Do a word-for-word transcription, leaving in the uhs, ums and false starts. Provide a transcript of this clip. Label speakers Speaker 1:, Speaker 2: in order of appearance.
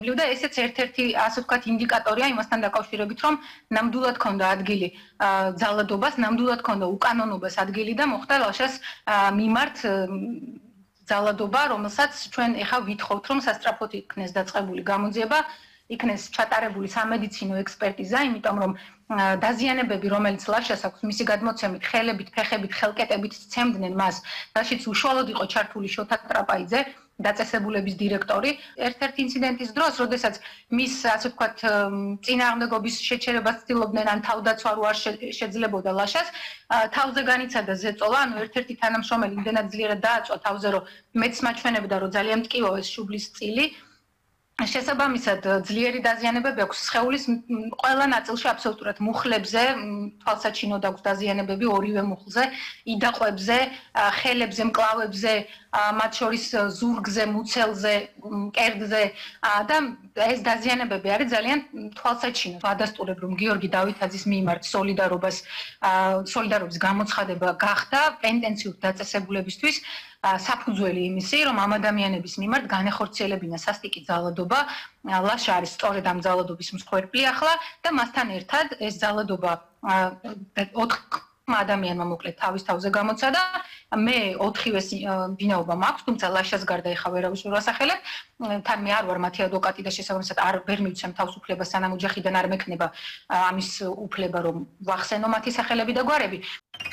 Speaker 1: და ესეც ერთ-ერთი ასე ვთქვათ ინდიკატორია იმასთან დაკავშირებით, რომ ნამდვილად ქონდა ადგილი ძალადობას, ნამდვილად ქონდა უკანონობას ადგილი და მოხდა ლაშას მიმართ ძალადობა, რომელსაც ჩვენ ეხა ვითხოვთ, რომ სასწრაფოდ იქნეს დაწყებული გამოძიება, იქნეს ჩატარებული სამედიცინო ექსპერტიზა, იმიტომ რომ დაზიანებები, რომელიც ლაშას აქვს, მისი გადმოცემით, ხელებით, ფეხებით, ხელკეტებით სცემდნენ მას, რაშიც უშუალოდ იყო ჩართული შოთა ტრაპაიძე, დაწესებულების დირექტორი. ერთ-ერთი ინციდენტის დროს, როდესაც მის, ასე ვთქვათ, წინააღმდეგობის შეჩერებას ცდილობდნენ, ან თავდაცვა რო არ შეძლებოდა ლაშას, თავზე განიცადა ზეწოლა, ანუ ერთ-ერთი თანამშრომელი იმდენად ძლიერად დააწვა თავზე, რომ მეც მაჩვენებდა, რომ ძალიან მტკივავეს შუბლის წილი. შესაბამისად, ძლიერი დაზიანებები აქვს სხეულის ყველა ნაწილში აბსოლუტურად მუხლებზე, თვალსაჩინოდ აქვს დაზიანებები ორივე მუხლზე, იდაყვებზე, ხელებზე, მკლავებზე, მათ შორის ზურგზე, მუცელზე, კერძზე და ეს დაზიანებები არის ძალიან თვალსაჩინო. ვადასტურებ, რომ გიორგი დავითაძის მიმართ სოლიდარობას, სოლიდარობის გამოცხადება გახდა პენტენციურ დაწესებულებისთვის საფუძველი იმისი, რომ ამ ადამიანების მიმართ განეხორციელებინა სასტიკი ძალადობა, ლაშა არის სწორედ ამ ძალადობის მსხვერპლი ახლა და მასთან ერთად ეს ძალადობა ოთხ ადამიანმა მოკლედ თავის თავზე გამოცადა, მე ოთხივეს ვინაობა მაქვს, თუმცა ლაშას გარდა ეხა ვერავის ვერ ვასახელებ, თან მე არ ვარ მათი ადვოკატი და შესაბამისად არ ვერ მივცემ თავს უფლებას, სანამ ოჯახიდან არ მექნება ამის უფლება, რომ ვახსენო მათი სახელები და გვარები.